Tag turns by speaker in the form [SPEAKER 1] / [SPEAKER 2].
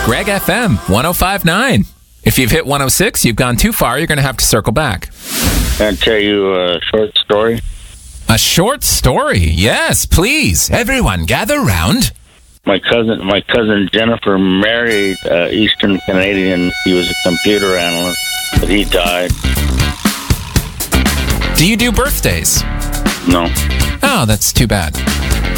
[SPEAKER 1] Greg FM 105.9. If you've hit 106, you've gone too far. You're going to have to circle back.
[SPEAKER 2] Can I tell you a short story?
[SPEAKER 1] A short story? Yes, please. Everyone, gather round.
[SPEAKER 2] My cousin Jennifer married Eastern Canadian. He was a computer analyst, but he died.
[SPEAKER 1] Do you do birthdays?
[SPEAKER 2] No.
[SPEAKER 1] Oh, that's too bad.